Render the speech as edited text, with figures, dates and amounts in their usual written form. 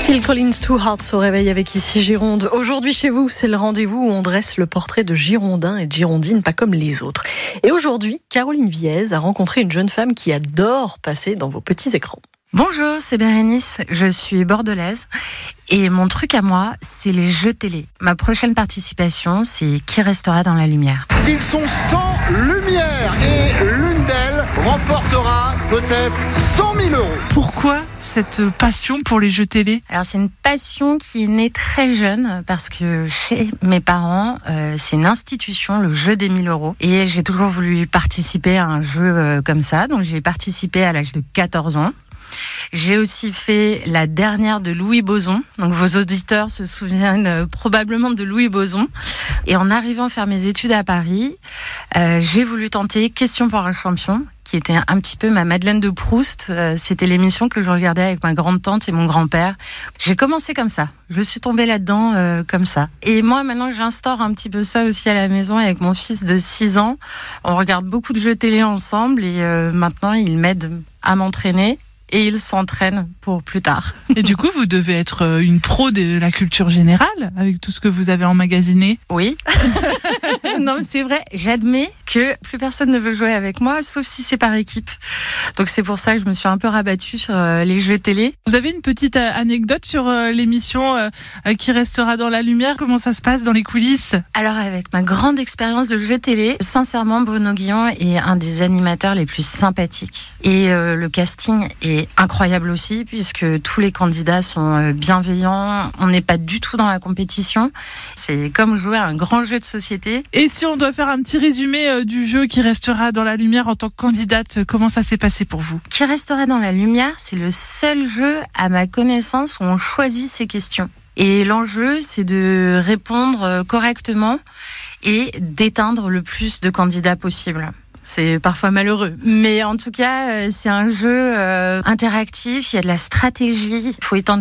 Phil Collins, Too Hard se réveille avec Ici Gironde. Aujourd'hui chez vous, c'est le rendez-vous où on dresse le portrait de Girondins et de Girondines, pas comme les autres. Et aujourd'hui, Caroline Viez a rencontré une jeune femme qui adore passer dans vos petits écrans. Bonjour, c'est Bérénice, je suis bordelaise et mon truc à moi, c'est les jeux télé. Ma prochaine participation, c'est Qui restera dans la lumière. Ils sont 100 lumières et l'une d'elles remportera peut-être 100 000 €. Pourquoi cette passion pour les jeux télé ? Alors c'est une passion qui est née très jeune parce que chez mes parents, c'est une institution, le jeu des 1 000 €. Et j'ai toujours voulu participer à un jeu comme ça, donc j'ai participé à l'âge de 14 ans. J'ai aussi fait la dernière de Louis Boson. Donc vos auditeurs se souviennent probablement de Louis Boson. Et en arrivant faire mes études à Paris, j'ai voulu tenter Question pour un champion, qui était un petit peu ma Madeleine de Proust. C'était l'émission que je regardais avec ma grande-tante et mon grand-père. J'ai commencé comme ça. Je suis tombée là-dedans comme ça. Et moi, maintenant, j'instaure un petit peu ça aussi à la maison avec mon fils de 6 ans. On regarde beaucoup de jeux télé ensemble et maintenant, il m'aide à m'entraîner. Et il s'entraîne pour plus tard. Et du coup, vous devez être une pro de la culture générale avec tout ce que vous avez emmagasiné. Oui. Non, mais c'est vrai. J'admets que plus personne ne veut jouer avec moi, sauf si c'est par équipe. Donc c'est pour ça que je me suis un peu rabattue sur les jeux télé. Vous avez une petite anecdote sur l'émission Qui restera dans la lumière ? Comment ça se passe dans les coulisses ? Alors avec ma grande expérience de jeux télé, sincèrement, Bruno Guillon est un des animateurs les plus sympathiques. Et le casting est incroyable aussi, puisque tous les candidats sont bienveillants. On n'est pas du tout dans la compétition. C'est comme jouer à un grand jeu de société. Et si on doit faire un petit résumé du jeu Qui restera dans la lumière en tant que candidate, comment ça s'est passé pour vous ? Qui restera dans la lumière, c'est le seul jeu, à ma connaissance, où on choisit ses questions. Et l'enjeu, c'est de répondre correctement et d'éteindre le plus de candidats possible. C'est parfois malheureux. Mais en tout cas, c'est un jeu interactif, il y a de la stratégie. Il faut étendre